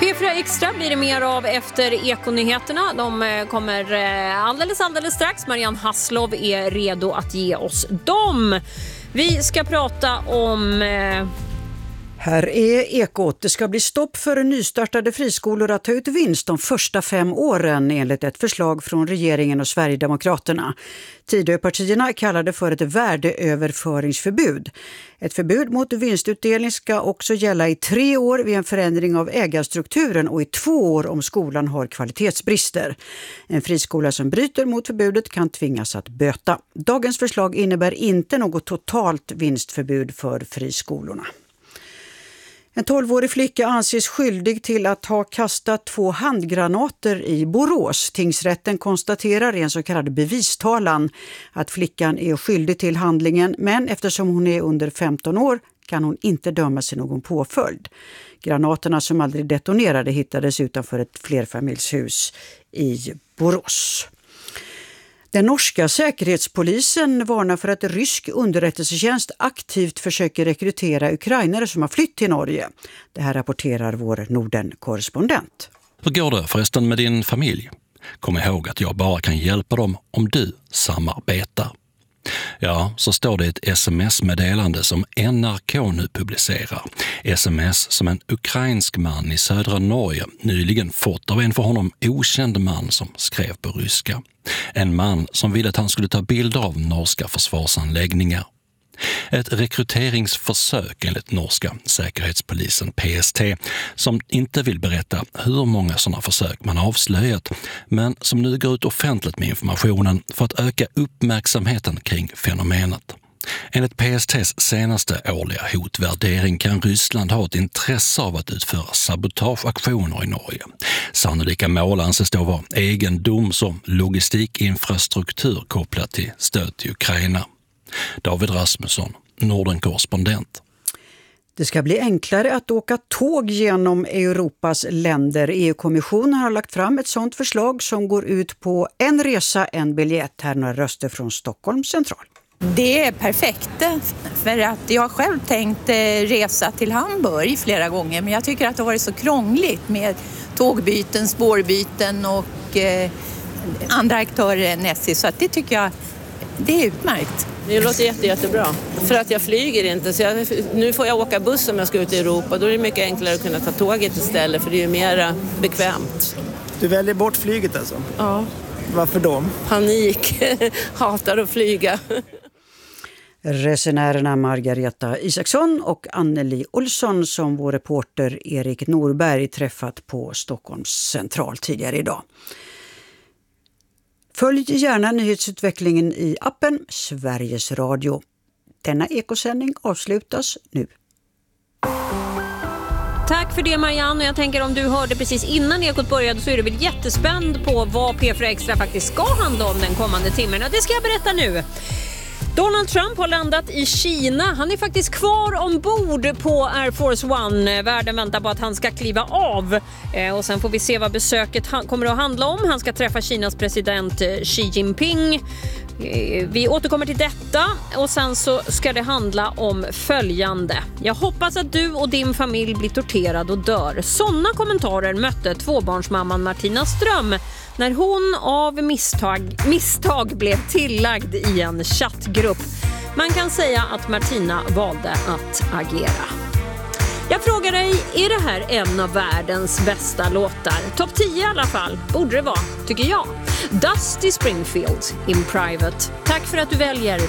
P4 Extra blir det mer av efter Ekonyheterna. De kommer alldeles strax. Marianne Hasslov är redo att ge oss dem. Vi ska prata om... Här är Ekot. Det ska bli stopp för nystartade friskolor att ta ut vinst de första 5 åren enligt ett förslag från regeringen och Sverigedemokraterna. Tidöpartierna kallar det för ett värdeöverföringsförbud. Ett förbud mot vinstutdelning ska också gälla i 3 år vid en förändring av ägarstrukturen och i 2 år om skolan har kvalitetsbrister. En friskola som bryter mot förbudet kan tvingas att böta. Dagens förslag innebär inte något totalt vinstförbud för friskolorna. En 12-årig flicka anses skyldig till att ha kastat 2 handgranater i Borås. Tingsrätten konstaterar i en så kallad bevistalan att flickan är skyldig till handlingen, men eftersom hon är under 15 år kan hon inte dömas i någon påföljd. Granaterna som aldrig detonerade hittades utanför ett flerfamiljshus i Borås. Den norska säkerhetspolisen varnar för att rysk underrättelsetjänst aktivt försöker rekrytera ukrainare som har flytt till Norge. Det här rapporterar vår Norden-korrespondent. Hur går det förresten med din familj? Kom ihåg att jag bara kan hjälpa dem om du samarbetar. Ja, så står det ett sms-meddelande som NRK nu publicerar. Sms som en ukrainsk man i södra Norge nyligen fått av en för honom okänd man som skrev på ryska. En man som ville att han skulle ta bilder av norska försvarsanläggningar. Ett rekryteringsförsök enligt norska säkerhetspolisen PST som inte vill berätta hur många sådana försök man avslöjat, men som nu går ut offentligt med informationen för att öka uppmärksamheten kring fenomenet. Enligt PSTs senaste årliga hotvärdering kan Ryssland ha ett intresse av att utföra sabotageaktioner i Norge. Sannolika mål anses då vara egendoms- och logistikinfrastruktur kopplat till stöd till Ukraina. David Rasmusson, Norden-korrespondent. Det ska bli enklare att åka tåg genom Europas länder. EU-kommissionen har lagt fram ett sådant förslag som går ut på en resa, en biljett. Här några röster från Stockholms central. Det är perfekt, för att jag har själv tänkt resa till Hamburg flera gånger, men jag tycker att det har varit så krångligt med tågbyten, spårbyten och andra aktörer än SJ, så att det tycker jag det är utmärkt. Det låter jättebra, för att jag flyger inte, så nu får jag åka buss om jag ska ut i Europa. Då är det mycket enklare att kunna ta tåget istället, för det är ju mer bekvämt. Du väljer bort flyget alltså? Ja. Varför då? Panik, hatar att flyga. Resenärerna Margareta Isaksson och Anneli Olsson som vår reporter Erik Norberg träffat på Stockholms central tidigare idag. Följ gärna nyhetsutvecklingen i appen Sveriges Radio. Denna ekosändning avslutas nu. Tack för det Marianne, och jag tänker om du hörde precis innan Ekot började så är du väl jättespänd på vad P4 Extra faktiskt ska handla om den kommande timmen, och det ska jag berätta nu. Donald Trump har landat i Kina. Han är faktiskt kvar ombord på Air Force One. Världen väntar på att han ska kliva av. Och sen får vi se vad besöket kommer att handla om. Han ska träffa Kinas president Xi Jinping. Vi återkommer till detta och sen så ska det handla om följande. Jag hoppas att du och din familj blir torterad och dör. Sådana kommentarer mötte tvåbarnsmamman Martina Ström när hon av misstag blev tillagd i en chattgrupp. Man kan säga att Martina valde att agera. Jag frågar dig, är det här en av världens bästa låtar? Topp 10 i alla fall, borde det vara, tycker jag. Dusty Springfield in Private. Tack för att du väljer